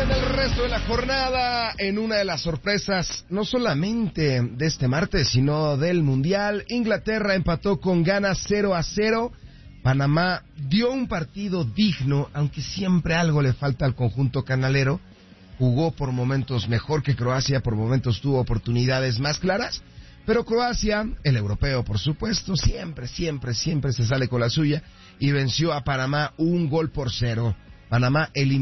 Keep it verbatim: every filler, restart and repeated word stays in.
en el resto de la jornada, en una de las sorpresas, no solamente de este martes, sino del Mundial. Inglaterra empató con Ghana cero a cero. Panamá dio un partido digno, aunque siempre algo le falta al conjunto canalero. Jugó por momentos mejor que Croacia, por momentos tuvo oportunidades más claras. Pero Croacia, el europeo por supuesto, siempre, siempre, siempre se sale con la suya y venció a Panamá un gol por cero. Panamá eliminó